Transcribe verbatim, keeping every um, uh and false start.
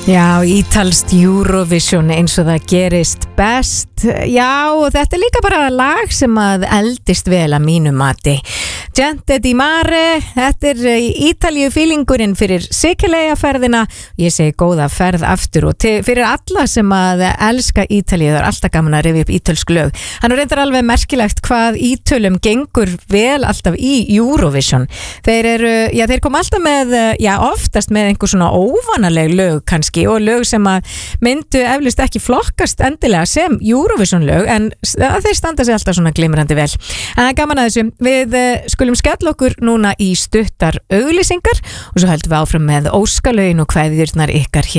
Já, ítalskt Eurovision eins og það gerist best. Já, og þetta er líka bara lag sem að eldist vel að mínu mati. Gente di Mare, þetta er Ítalíu fílingurinn fyrir Sikileyjaferðina. Ég segi góða ferð aftur og til, fyrir alla sem að elska Ítalíu, það er alltaf gaman að rifja upp ítölsk lög. Hann er reyndar alveg merkilegt hvað Ítölum gengur vel alltaf í Eurovision. Þeir eru, já, þeir kom alltaf með, já, oftast með einhver svona óvanaleg lög kannski og lög sem að myndu eflust ekki flokkast endilega sem Eurovision lög en þeir standa sig alltaf svona glimrandi vel. En það er gaman að þessu. Við skulum skella okkur núna í stuttar auglýsingar og svo höldum við áfram með óskalögin og kveðjurnar ykkar hér.